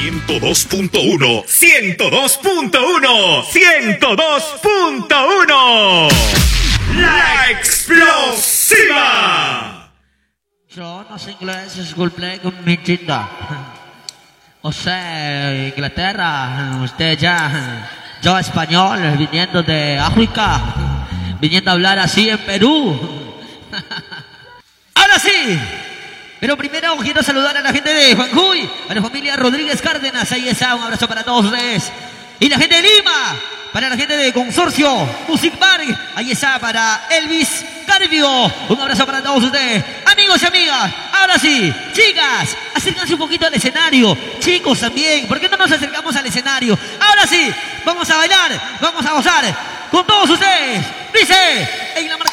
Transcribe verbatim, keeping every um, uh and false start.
ciento dos punto uno, ciento dos punto uno, ciento dos punto uno. La explosiva. Yo no sé inglés, disculpe con mi chinga. O sea, Inglaterra, usted ya, yo español, viniendo de África, viniendo a hablar así en Perú. Ahora sí. Pero primero quiero saludar a la gente de Juanjuy, a la familia Rodríguez Cárdenas, ahí está, un abrazo para todos ustedes. Y la gente de Lima, para la gente de Consorcio Music Bar, ahí está para Elvis Carvio, un abrazo para todos ustedes. Amigos y amigas, ahora sí, chicas, acérquense un poquito al escenario. Chicos también, ¿por qué no nos acercamos al escenario? Ahora sí, vamos a bailar, vamos a gozar con todos ustedes. Dice, en la marca